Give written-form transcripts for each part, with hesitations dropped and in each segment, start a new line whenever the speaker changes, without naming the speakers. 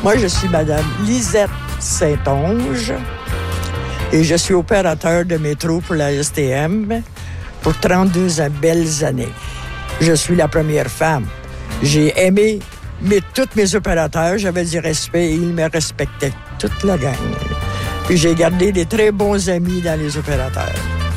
Moi, je suis Madame Lisette Saint-Onge et je suis opérateur de métro pour la STM pour 32 belles années. Je suis la première femme. J'ai aimé tous mes opérateurs, j'avais du respect et ils me respectaient, toute la gang. Puis j'ai gardé des très bons amis dans les opérateurs.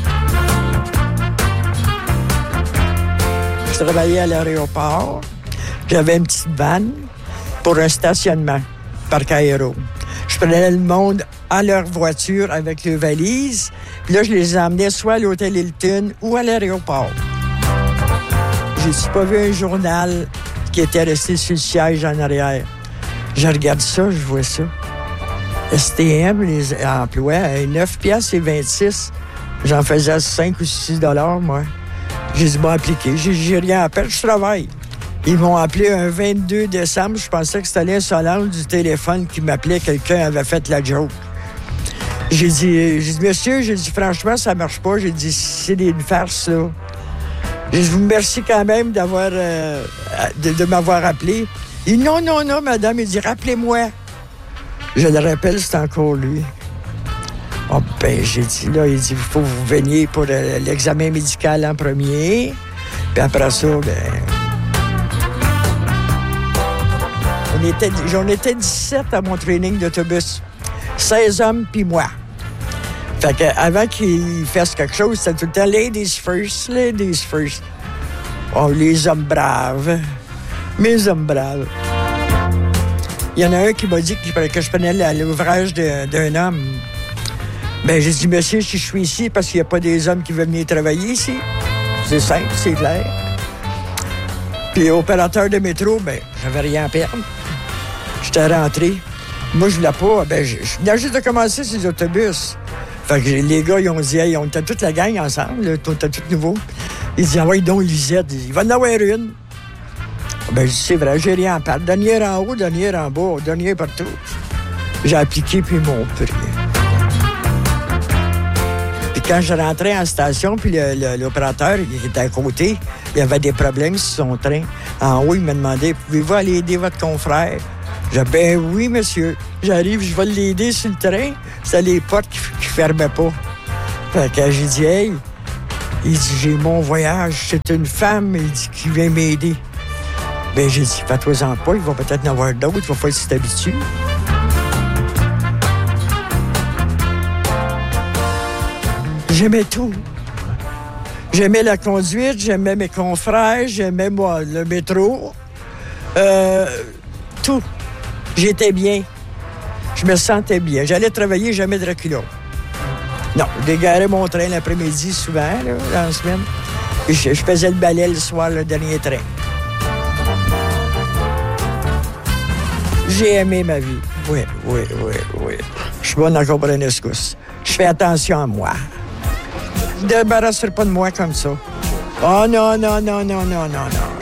Je travaillais à l'aéroport. J'avais une petite vanne pour un stationnement, parc aéro. Je prenais le monde à leur voiture avec leurs valises. Puis là, je les emmenais soit à l'hôtel Hilton ou à l'aéroport. J'ai pas vu un journal qui était resté sur le siège en arrière. Je regarde ça, je vois ça. STM, les emplois, à 9 piastres et 26. J'en faisais 5 ou 6 $, moi. J'ai dit, bon, appliqué. J'ai rien à perdre, je travaille. Ils m'ont appelé un 22 décembre. Je pensais que c'était l'insolence du téléphone qui m'appelait. Quelqu'un avait fait la joke. J'ai dit, monsieur, franchement, ça marche pas. J'ai dit, c'est une farce, là. Je vous remercie quand même d'avoir de m'avoir appelé. Il dit, non, madame. Il dit, rappelez-moi. Je le rappelle, c'est encore lui. Oh, ben, j'ai dit, là, il dit, il faut que vous veniez pour l'examen médical en premier. Puis après ça, j'en étais 17 à mon training d'autobus. 16 hommes, puis moi. Fait qu'avant qu'il fasse quelque chose, c'était tout le temps ladies first. Oh, les hommes braves. Mes hommes braves. Il y en a un qui m'a dit que je prenais l'ouvrage d'un homme. Ben, j'ai dit, monsieur, si je suis ici parce qu'il n'y a pas des hommes qui veulent venir travailler ici. C'est simple, c'est clair. Puis, opérateur de métro, ben, j'avais rien à perdre. J'étais rentré. Moi, je voulais pas. Ben, je venais juste de commencer ces autobus. Fait que les gars, ils ont dit, hey, on était toute la gang ensemble, là, on était tous nouveaux. Ils disaient, envoie donc Lisette. Il va en avoir une. Ben, je dis, c'est vrai, j'ai rien à perdre. Dernier en haut, dernier en bas, dernier partout. J'ai appliqué, puis ils m'ont pris. Puis quand je rentrais en station, puis l'opérateur qui était à côté, il avait des problèmes sur son train. En haut, il m'a demandé, pouvez-vous aller aider votre confrère? J'ai dit, ben oui, monsieur. J'arrive, je vais l'aider sur le train. C'est les portes qui fermaient pas. Fait que j'ai dit, hey, il dit, j'ai mon voyage. C'est une femme, il dit, qui vient m'aider. Ben j'ai dit, fais-toi-en pas, il va peut-être en avoir d'autres, il va falloir s'y habituer. J'aimais tout. J'aimais la conduite, j'aimais mes confrères, j'aimais moi le métro. Tout. J'étais bien. Je me sentais bien. J'allais travailler, jamais de reculons. Non, je dégarais mon train l'après-midi souvent, là, dans la semaine. Et je faisais le balai le soir, le dernier train. J'ai aimé ma vie. Oui. Je suis bonne encore pour un escousse. Je fais attention à moi. Je ne me débarrasserai pas de moi comme ça. Oh non.